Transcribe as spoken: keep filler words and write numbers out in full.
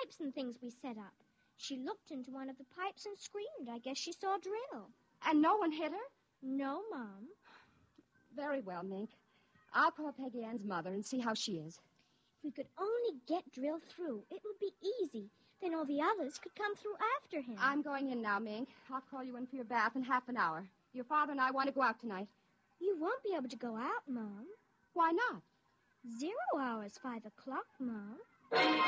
pipes and things we set up. She looked into one of the pipes and screamed. I guess she saw Drill. And no one hit her? No, Mom. Very well, Mink. I'll call Peggy Ann's mother and see how she is. If we could only get Drill through, it would be easy. Then all the others could come through after him. I'm going in now, Mink. I'll call you in for your bath in half an hour. Your father and I want to go out tonight. You won't be able to go out, Mom. Why not? Zero hour's five o'clock, Mom.